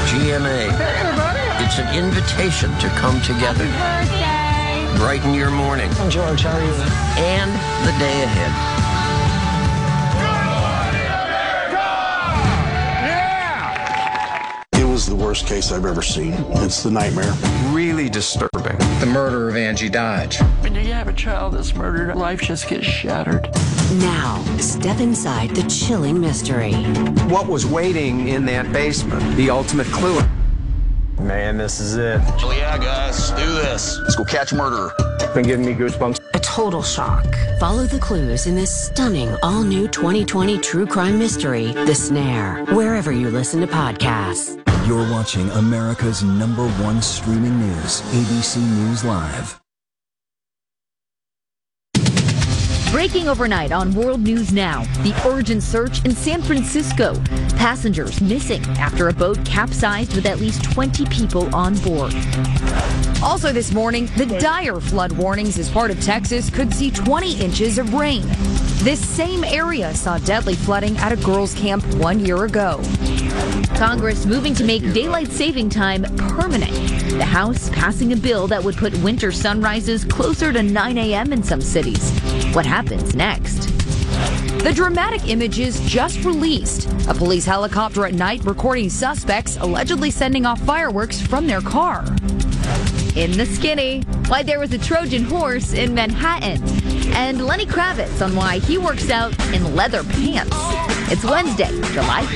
GMA. Hey, everybody. It's an invitation to come together. Happy birthday. Brighten your morning. I'm George. How are you? And the day ahead. The worst case I've ever seen. It's the nightmare. Really disturbing. The murder of Angie Dodge. When you have a child that's murdered, life just gets shattered. Now, step inside the chilling mystery. What was waiting in that basement? The ultimate clue. Man, this is it. Oh yeah, guys, let's do this. Let's go catch a murderer. Been giving me goosebumps. A total shock. Follow the clues in this stunning all-new 2020 true crime mystery, The Snare, wherever you listen to podcasts. You're watching America's #1 streaming news, ABC News Live. Breaking overnight on World News Now, the urgent search in San Francisco. Passengers missing after a boat capsized with at least 20 people on board. Also this morning, the dire flood warnings as part of Texas could see 20 inches of rain. This same area saw deadly flooding at a girls' camp 1 year ago. Congress moving to make daylight saving time permanent. The House passing a bill that would put winter sunrises closer to 9 a.m. in some cities. What happens next? The dramatic images just released. A police helicopter at night recording suspects allegedly sending off fireworks from their car. In the skinny, why there was a Trojan horse in Manhattan. And Lenny Kravitz on why he works out in leather pants. It's Wednesday, July